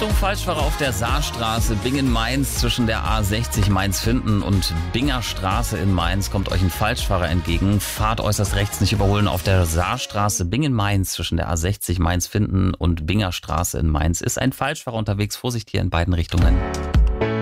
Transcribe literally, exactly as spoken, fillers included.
Achtung, Falschfahrer auf der Saarstraße, Bingen-Mainz zwischen der A sechzig Mainz-Finden und Binger Straße in Mainz kommt euch ein Falschfahrer entgegen. Fahrt äußerst rechts, nicht überholen auf der Saarstraße, Bingen-Mainz zwischen der A sechzig Mainz-Finden und Binger Straße in Mainz ist ein Falschfahrer unterwegs. Vorsicht hier in beiden Richtungen.